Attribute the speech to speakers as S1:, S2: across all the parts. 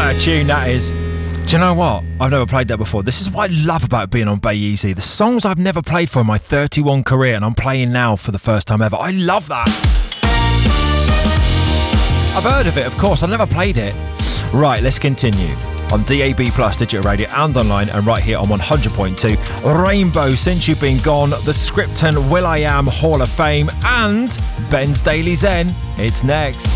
S1: What a tune that is. Do you know what? I've never played that before. This is what I love about being on Bay Easy. The songs I've never played for in my 31 career and I'm playing now for the first time ever. I love that. I've heard of it, of course. I've never played it. Right, let's continue. On DAB+, digital radio and online, and right here on 100.2. Rainbow, Since You've Been Gone, the Scripton will.i.am Hall of Fame, and Ben's Daily Zen. It's next.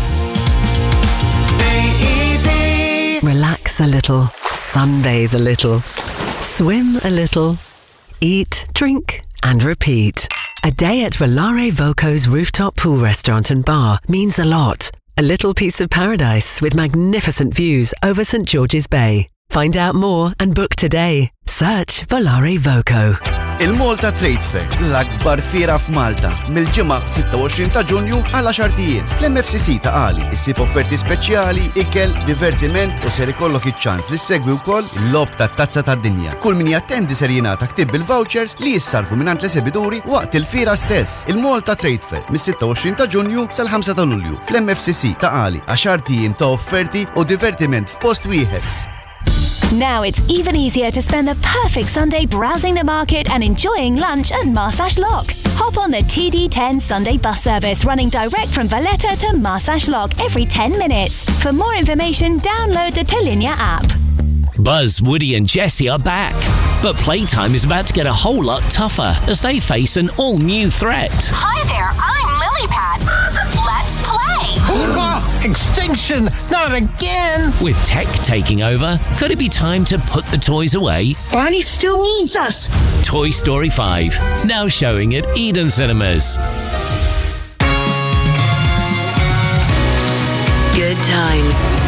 S2: Relax a little, sunbathe a little, swim a little, eat, drink and repeat. A day at Volare Voco's rooftop pool restaurant and bar means a lot. A little piece of paradise with magnificent views over St George's Bay. Find out more and book today. Search Volare Voco.
S3: Il-Malta Trade Fair, l-akbar fiera f'Malta, mill-ġimgħa 26 ta' Ġunju għal 10 ijiem. Fl-MFCC ta' Qali issib offerti speċjali, ikel, divertiment u ser ikollok iċ-ċans li ssegwi wkoll il-lob tat-tazza tad-dinja. Kull min jattendi ser jingħata ktib bil-vouchers li jissarfu mingħand l-esibituri waqt il-fiera stess. Il-Malta Trade Fair mis-26 ta' Ġunju sal-5 ta' Lulju fl-MFCC ta' Qali 10 ijiem ta' offerti u divertiment f'post wieħed.
S4: Now it's even easier to spend the perfect Sunday browsing the market and enjoying lunch at Marsash Lock. Hop on the TD10 Sunday bus service running direct from Valletta to Marsash Lock every 10 minutes. For more information, download the Talinia app.
S5: Buzz, Woody and Jessie are back. But playtime is about to get a whole lot tougher as they face an all-new threat.
S6: Hi there, I'm Lilypad. Let's play!
S7: Extinction! Not again!
S5: With tech taking over, could it be time to put the toys away?
S7: Bonnie still needs us!
S5: Toy Story 5, now showing at Eden Cinemas.
S2: Good times,